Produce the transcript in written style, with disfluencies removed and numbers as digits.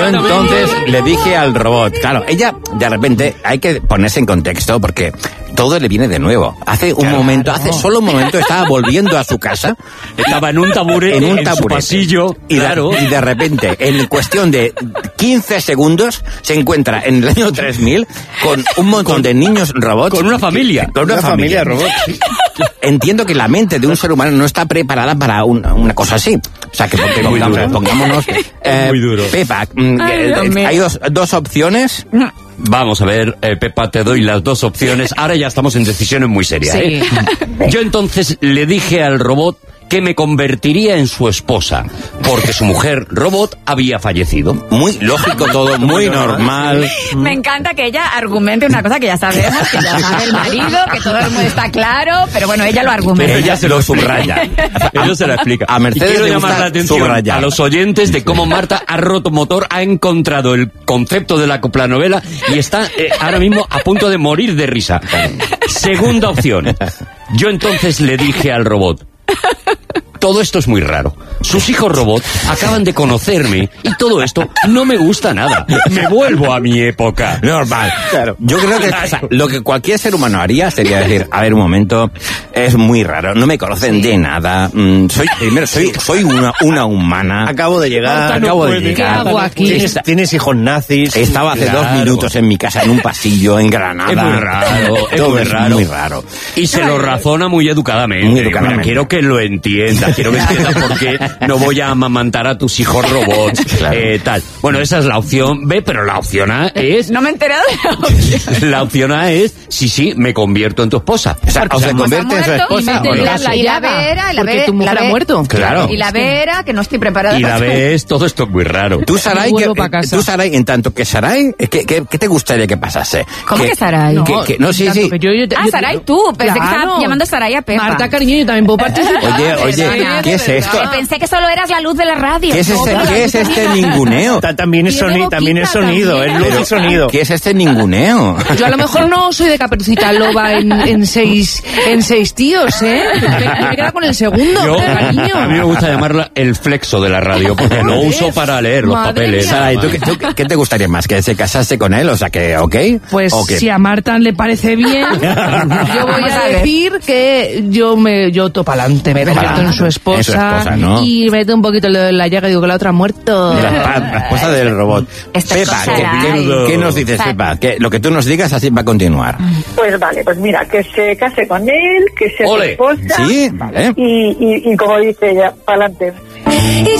entonces le dije al robot, claro, ella de repente hay que ponerse en contexto porque todo le viene de nuevo. Hace solo un momento estaba volviendo a su casa. Estaba en un taburete, en su pasillo. Y de repente, en cuestión de 15 segundos, se encuentra en el año 3000 con un montón de niños robots. Con una familia. Con una familia robots. Entiendo que la mente de un ser humano no está preparada para una cosa así. O sea, que pongámonos... muy duro. Pepa, hay dos opciones... Vamos a ver, Pepa, te doy las dos opciones. Ahora ya estamos en decisiones muy serias. Sí. Yo entonces le dije al robot que me convertiría en su esposa, porque su mujer robot había fallecido. Muy lógico todo, muy normal. Me encanta que ella argumente una cosa que ya sabemos, que ya sabe el marido, que todo el mundo está claro, pero bueno, ella lo argumenta. Pero ella se lo subraya. Ella se lo explica. A Mercedes quiero llamar la atención subrayar a los oyentes de cómo Marta ha roto motor, ha encontrado el concepto de la coplanovela y está ahora mismo a punto de morir de risa. Segunda opción. Yo entonces le dije al robot: todo esto es muy raro. Sus hijos robots acaban de conocerme y todo esto no me gusta nada. Me vuelvo a mi época. Normal. Claro. Yo creo que lo que cualquier ser humano haría sería decir, a ver, un momento, es muy raro, no me conocen de nada. Soy una humana. Acabo de llegar. ¿Qué hago aquí? ¿Tienes hijos nazis? Estaba hace 2 minutos en mi casa, en un pasillo, en Granada. Es muy raro. Es muy raro. Y se lo razona muy educadamente. Mira, quiero que lo entienda. Quiero que entiendas por qué no voy a amamantar a tus hijos robots, claro. Tal. Bueno, esa es la opción B, pero la opción A es... No me he enterado de la opción. La opción A es, sí, me convierto en tu esposa. O se convierte en su esposa. Y la B era... Porque tu mujer ha muerto. Claro. Y la B era que no estoy preparada. Y la B es, todo esto es muy raro. Tú, Saray, en tanto que Saray, ¿qué te gustaría que pasase? ¿Cómo que Saray? No, sí. Saray tú. Pensé que estaba llamando Saray a Pepa. Marta, cariño, yo también puedo participar. Oye, ¿qué es esto? Pensé que solo eras la luz de la radio. ¿Qué es este ninguneo? También es sonido, es luz y sonido. ¿Qué es este ninguneo? Yo a lo mejor no soy de Caperucita Loba en seis tíos, ¿eh? Me queda con el segundo, cariño. A mí me gusta llamarla el flexo de la radio, porque lo uso para leer los papeles. Sara, ¿y tú qué te gustaría más? ¿Que se casase con él? O sea, que, ¿ok? Pues si a Marta le parece bien, yo voy a decir que yo topo adelante, me convierto en su esposa, ¿no? Y mete un poquito la llaga y digo que la otra ha muerto. La esposa del robot. Pepa, ¿qué nos dices, Pepa? Que lo que tú nos digas así va a continuar. Pues vale, pues mira, que se case con él, que sea su esposa. Sí, vale. Y como dice ella, pa'lante. Y